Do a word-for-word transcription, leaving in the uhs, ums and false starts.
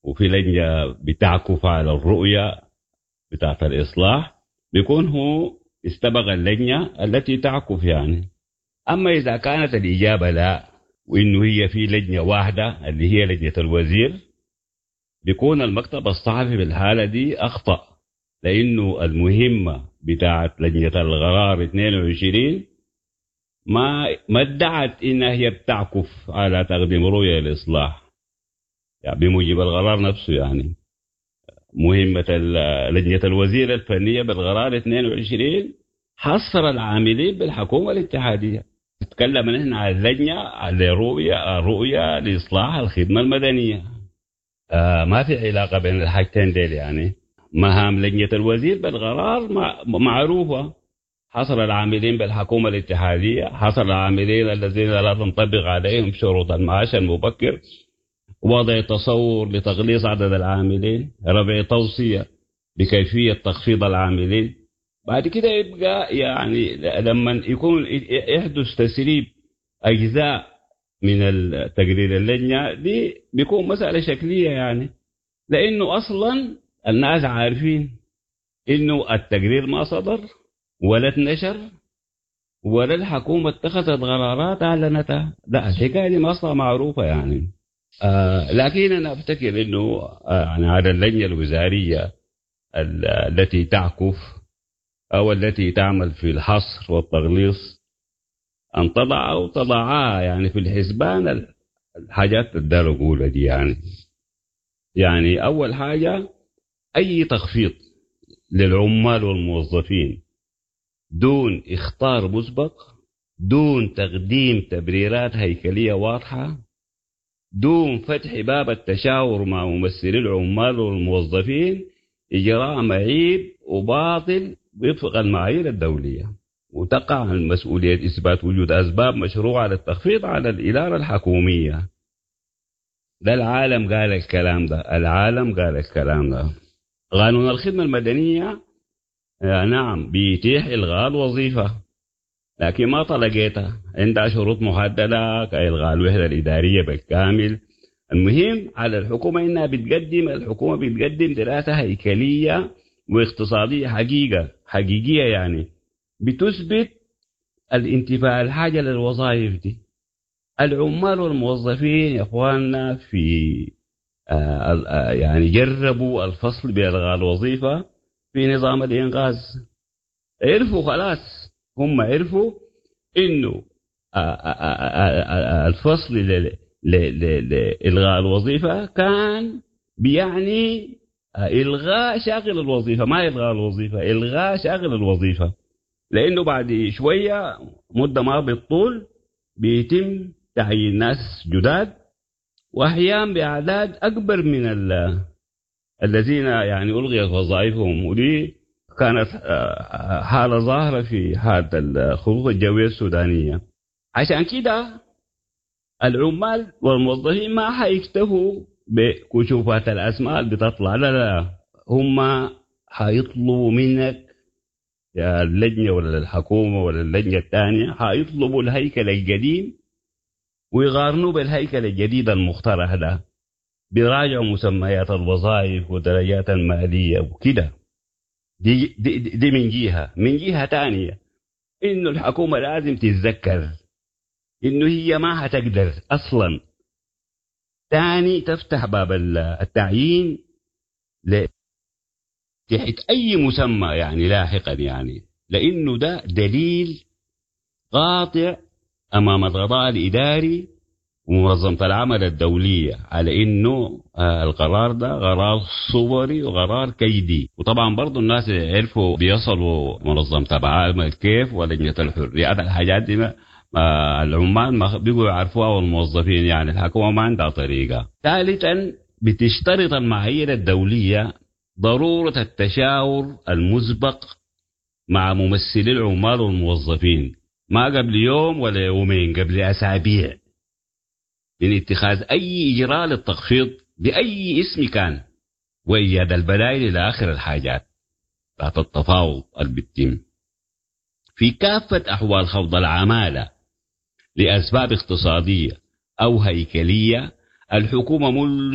وفي لجنة بتعكف على الرؤية بتاعت الإصلاح، بيكون هو استبغ اللجنة التي تعكف يعني. أما إذا كانت الإجابة لا، وإنه هي في لجنة واحدة اللي هي لجنة الوزير، بيكون المكتب الصحفي بالحالة دي أخطأ، لأنه المهمة بتاعت لجنة القرار اثنين وعشرين ما ما ادعت إنها هي بتعكف على تقديم رؤية الإصلاح يعني بموجب القرار نفسه. يعني مهمة لجنة الوزير الفنية بالقرار اثنين وعشرين حصر العاملين بالحكومة الاتحادية. تكلم نحن عن اللجنة على رؤية رؤية لإصلاح الخدمة المدنية. آه ما في علاقة بين الحاجتين ديل. يعني مهام لجنة الوزير بالقرار معروفة، حصر العاملين بالحكومة الاتحادية، حصر العاملين الذين لا تنطبق عليهم شروط المعاش المبكر، وضع تصور لتقليص عدد العاملين، رفع توصية بكيفية تخفيض العاملين. بعد كده يبقى يعني لما يكون يحدث تسريب أجزاء من التقرير اللجنة دي بيكون مسألة شكلية يعني، لأنه أصلا الناس عارفين إنه التقرير ما صدر ولا اتنشر ولا الحكومة اتخذت قرارات أعلنتها. لا، الحكاية دي أصلا معروفة يعني. آه لكن أنا أفتكر إنه آه يعني على اللجنة الوزارية التي تعكف أو التي تعمل في الحصر والتغليص أن تضع أو تضعها يعني في الحسبان الحاجات الدار أقولها دي. يعني يعني أول حاجة أي تخفيض للعمال والموظفين دون اختار مسبق، دون تقديم تبريرات هيكلية واضحة، دون فتح باب التشاور مع ممثلي العمال والموظفين، إجراء معيب وباطل وفق المعايير الدولية، وتقع المسؤولية إثبات وجود أسباب مشروعة للتخفيض على الإدارة الحكومية. ده العالم قال الكلام ده، العالم قال الكلام ده. قانون الخدمة المدنية نعم بيتيح إلغاء الوظيفة، لكن ما طلقيتها، عندها شروط محددة كإلغاء الوحدة الإدارية بالكامل. المهم على الحكومة إنها بتقدم الحكومة بتقدم دراسة هيكلية واقتصادية حقيقة حقيقية يعني بتثبت الانتفاع الحاجة للوظائف دي. العمال والموظفين يا إخواننا في آه آه يعني جربوا الفصل بإلغاء الوظيفة في نظام الإنقاذ، عرفوا خلاص، هم عرفوا إنه الفصل لإلغاء الوظيفة كان بيعني إلغاء شاغل الوظيفة، ما إلغاء الوظيفة، إلغاء شاغل الوظيفة. لأنه بعد شوية مدة ما بالطول بيتم تعيين ناس جداد وأحيان بأعداد أكبر من الذين يعني ألغيت وظائفهم. ودي كانت حالة ظاهرة في حالة الخطوط الجوية السودانية. عشان كده العمال والموظفين ما حيكتفوا بكشوفات الأسماء اللي بتطلع، لا لا، هم حيطلبوا منك يا اللجنة ولا الحكومة ولا اللجنة الثانية، حيطلبوا الهيكل القديم ويقارنوا بالهيكل الجديد المخترع ده، بيراجعوا مسميات الوظائف ودرجات المالية وكده. دي, دي, دي من جهة. من جهة تانية إنه الحكومة لازم تتذكر إنه هي ما هتقدر أصلا تاني تفتح باب التعيين تحت أي مسمى يعني لاحقا، يعني لأنه ده دليل قاطع أمام القضاء الإداري ومنظمة العمل الدولية على إنه آه القرار ده قرار صوري وقرار كيدي. وطبعا برضو الناس عرفوا بيصلوا منظمة العمل كيف ولجنة الحريات الحاجات دي ما آه العمال ما بيقوا يعرفوها والموظفين، يعني الحكومة ما عندها طريقة. ثالثا بتشترط المعايير الدولية ضرورة التشاور المسبق مع ممثلي العمال والموظفين، ما قبل يوم ولا يومين، قبل أسابيع، من اتخاذ أي إجراء للتخفيض بأي اسم كان وإيجاد البدائل إلى آخر الحاجات تحت التفاوض البتم. في كافة أحوال خفض العمالة لأسباب اقتصادية أو هيكلية، الحكومة